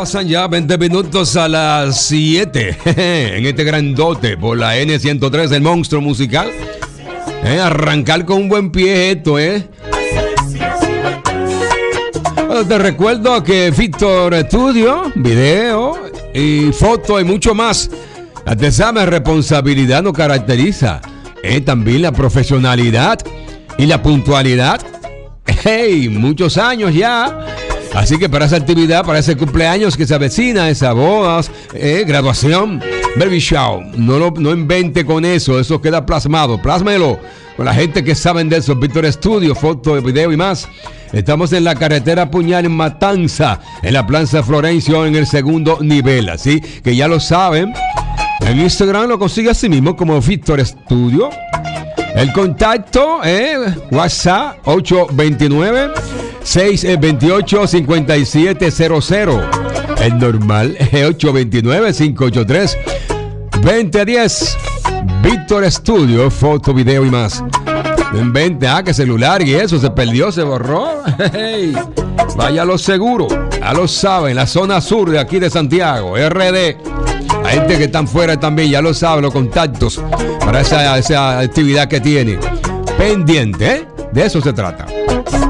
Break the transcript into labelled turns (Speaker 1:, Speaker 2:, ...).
Speaker 1: pasan ya 20 minutos a las 7 en este grandote por la N103, el monstruo musical. Arrancar con un buen pie esto, Bueno, te recuerdo que Víctor Studio, video y foto y mucho más. Te sabes, responsabilidad nos caracteriza. También la profesionalidad y la puntualidad. Muchos años ya. Así que para esa actividad, para ese cumpleaños que se avecina, esa bodas, graduación, baby shower, no invente con eso, eso queda plasmado, plásmelo con la gente que saben de eso. Víctor Studio, foto, video y más. Estamos en la carretera Puñal en Matanza, en la Plaza Florencio, en el segundo nivel, así que ya lo saben. En Instagram lo consigue así mismo como Víctor Studio. El contacto, WhatsApp 829-628-5700. El normal es 829-583-2010. Víctor Studio, foto, video y más. No invente, que celular y eso se perdió, se borró. Vaya a lo seguro, ya lo saben, la zona sur de aquí de Santiago, RD. Hay gente que están fuera también, ya lo saben, los contactos para esa actividad que tiene. Pendiente, de eso se trata.